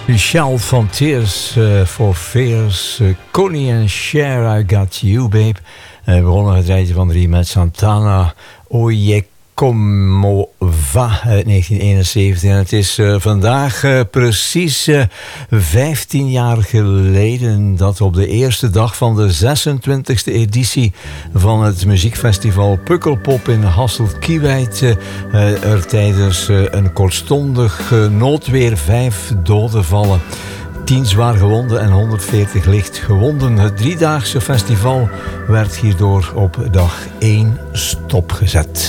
Michel van Tears for Fears, Connie and Cher, I Got You Babe. We begonnen het rijtje van 3 met Santana, Oye Como Va uit 1971. En het is vandaag precies 15 jaar geleden dat op de eerste dag van de 26e editie van het muziekfestival Pukkelpop in Hasselt-Kiewijd er tijdens een kortstondig noodweer 5 doden vallen. 10 zwaar gewonden en 140 licht gewonden. Het 3-daagse festival werd hierdoor op dag 1 stopgezet.